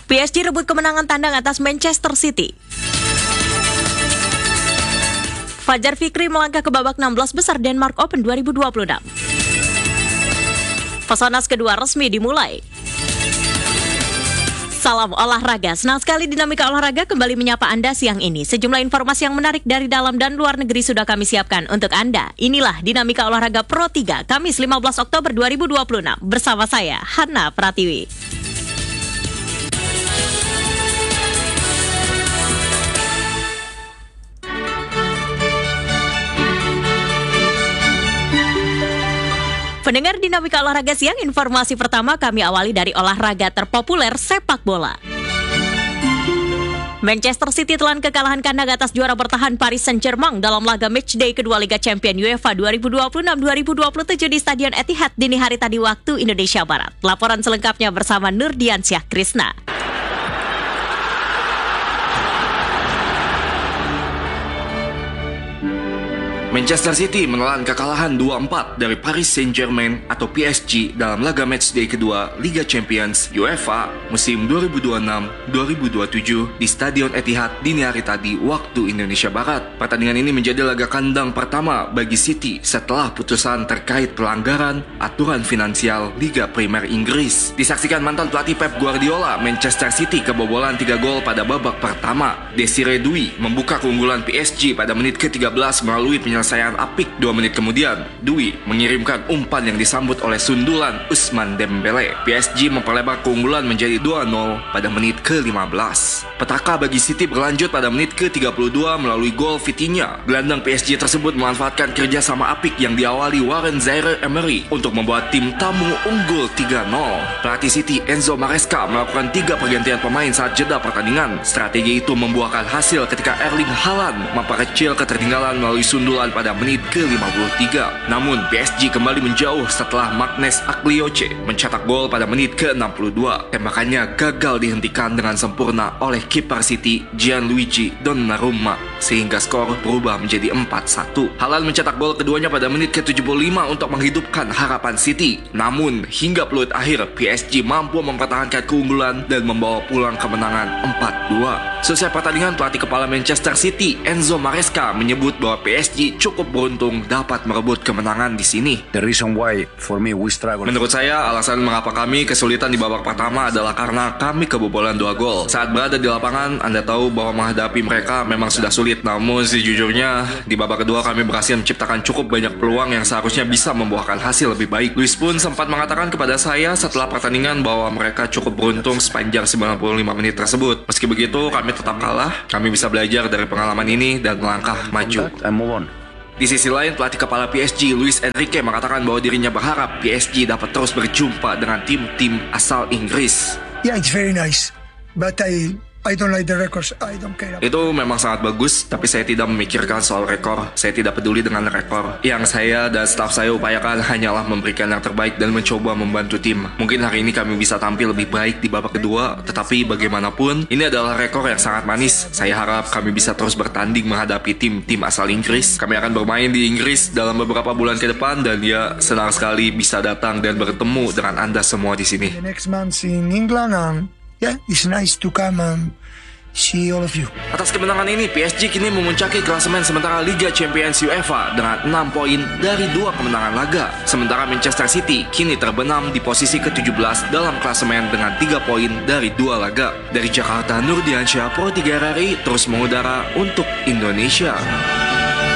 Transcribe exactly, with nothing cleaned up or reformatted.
P S G rebut kemenangan tandang atas Manchester City. Fajar Fikri melangkah ke babak enam belas besar Denmark Open dua ribu dua puluh enam. Pesonas kedua resmi dimulai. Salam olahraga, senang sekali Dinamika Olahraga kembali menyapa Anda siang ini. Sejumlah informasi yang menarik dari dalam dan luar negeri sudah kami siapkan untuk Anda. Inilah Dinamika Olahraga Pro tiga, Kamis lima belas Oktober dua ribu dua puluh enam. Bersama saya, Hana Pratiwi. Pendengar Dinamika Olahraga Siang, informasi pertama kami awali dari olahraga terpopuler sepak bola. Manchester City telan kekalahan kandang atas juara bertahan Paris Saint-Germain dalam laga matchday kedua Liga Champions UEFA dua ribu dua puluh enam dua ribu dua puluh tujuh di Stadion Etihad dini hari tadi waktu Indonesia Barat. Laporan selengkapnya bersama Nurdiansyah Krisna. Manchester City menelan kekalahan dua empat dari Paris Saint-Germain atau P S G dalam laga matchday kedua Liga Champions UEFA musim dua ribu dua puluh enam dua ribu dua puluh tujuh di Stadion Etihad dini hari tadi waktu Indonesia Barat. Pertandingan ini menjadi laga kandang pertama bagi City setelah putusan terkait pelanggaran aturan finansial Liga Primer Inggris. Disaksikan mantan pelatih Pep Guardiola, Manchester City kebobolan tiga gol pada babak pertama. Desiree Doué membuka keunggulan P S G pada menit ke tiga belas melalui penyelesaian Penyelesaian apik. Dua menit kemudian, Doué mengirimkan umpan yang disambut oleh sundulan Ousmane Dembélé. P S G memperlebar keunggulan menjadi dua nol pada menit ke lima belas. Petaka bagi City berlanjut pada menit ke tiga puluh dua melalui gol Vitinha. Gelandang P S G tersebut memanfaatkan kerjasama apik yang diawali Warren Zaïre-Emery untuk membuat tim tamu unggul tiga nol. Pelatih City Enzo Maresca melakukan tiga pergantian pemain saat jeda pertandingan. Strategi itu membuahkan hasil ketika Erling Haaland memperkecil ketertinggalan melalui sundulan pada menit ke lima puluh tiga. Namun P S G kembali menjauh setelah Magnus Aglioche mencetak gol pada menit ke enam puluh dua. Tembakannya gagal dihentikan dengan sempurna oleh kiper City Gianluigi Donnarumma sehingga skor berubah menjadi empat satu. Haaland mencetak gol keduanya pada menit ke tujuh puluh lima untuk menghidupkan harapan City. Namun hingga peluit akhir P S G mampu mempertahankan keunggulan dan membawa pulang kemenangan empat dua. Selesai pertandingan, pelatih kepala Manchester City Enzo Maresca menyebut bahwa P S G cukup beruntung dapat merebut kemenangan di sini. The reason why for me we struggle. Menurut saya, alasan mengapa kami kesulitan di babak pertama adalah karena kami kebobolan dua gol. Saat berada di lapangan, Anda tahu bahwa menghadapi mereka memang sudah sulit. Namun sejujurnya, di babak kedua kami berhasil menciptakan cukup banyak peluang yang seharusnya bisa membuahkan hasil lebih baik. Luis pun sempat mengatakan kepada saya setelah pertandingan bahwa mereka cukup beruntung sepanjang sembilan puluh lima menit tersebut. Meski begitu, kami tetap kalah. Kami bisa belajar dari pengalaman ini dan melangkah maju. Di sisi lain, pelatih kepala P S G Luis Enrique mengatakan bahwa dirinya berharap P S G dapat terus berjumpa dengan tim-tim asal Inggris. Yeah, it's very nice, but I I don't like the records. I don't care. Itu memang sangat bagus, tapi saya tidak memikirkan soal rekor. Saya tidak peduli dengan rekor. Yang saya dan staf saya upayakan hanyalah memberikan yang terbaik dan mencoba membantu tim. Mungkin hari ini kami bisa tampil lebih baik di babak kedua, tetapi bagaimanapun, ini adalah rekor yang sangat manis. Saya harap kami bisa terus bertanding menghadapi tim-tim asal Inggris. Kami akan bermain di Inggris dalam beberapa bulan ke depan dan ya, senang sekali bisa datang dan bertemu dengan Anda semua di sini. The next month in England, um, yeah, it's nice to come and see all of you. Atas kemenangan ini, P S G kini memuncaki klasemen sementara Liga Champions UEFA dengan enam poin dari dua kemenangan laga. Sementara Manchester City kini terbenam di posisi ke tujuh belas dalam klasemen dengan tiga poin dari dua laga. Dari Jakarta, Nurdiansyah Pro tiga R R I terus mengudara untuk Indonesia.